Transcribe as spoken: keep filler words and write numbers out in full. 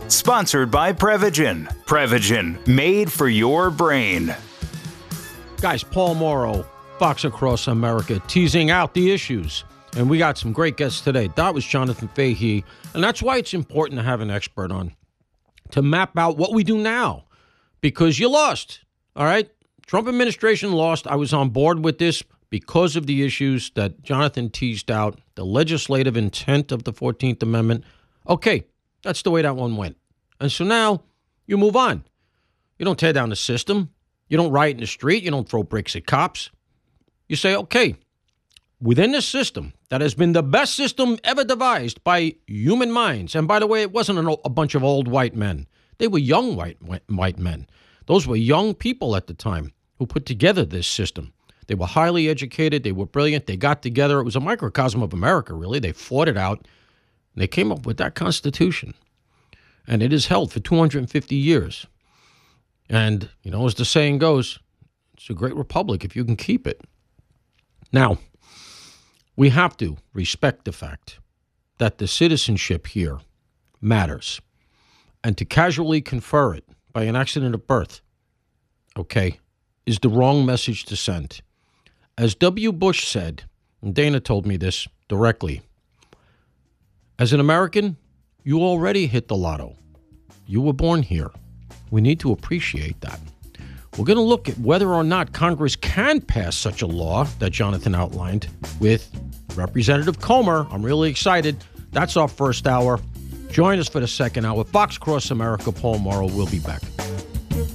Sponsored by Prevagen. Prevagen, made for your brain. Guys, Paul Mauro, Fox Across America, teasing out the issues. And we got some great guests today. That was Jonathan Fahey. And that's why it's important to have an expert on, to map out what we do now. Because you lost, all right? Trump administration lost. I was on board with this because of the issues that Jonathan teased out, the legislative intent of the fourteenth Amendment. Okay, that's the way that one went. And so now you move on. You don't tear down the system. You don't riot in the street. You don't throw bricks at cops. You say, okay, within this system that has been the best system ever devised by human minds, and by the way, it wasn't an, a bunch of old white men. They were young white, white men. Those were young people at the time who put together this system. They were highly educated. They were brilliant. They got together. It was a microcosm of America, really. They fought it out. And they came up with that Constitution. And it is held for two hundred fifty years. And, you know, as the saying goes, it's a great republic if you can keep it. Now, we have to respect the fact that the citizenship here matters. And to casually confer it by an accident of birth, okay, is the wrong message to send. As W. Bush said, and Dana told me this directly, as an American, you already hit the lotto. You were born here. We need to appreciate that. We're going to look at whether or not Congress can pass such a law that Jonathan outlined with Representative Comer. I'm really excited. That's our first hour. Join us for the second hour. Fox Across America, Paul Mauro. We'll be back.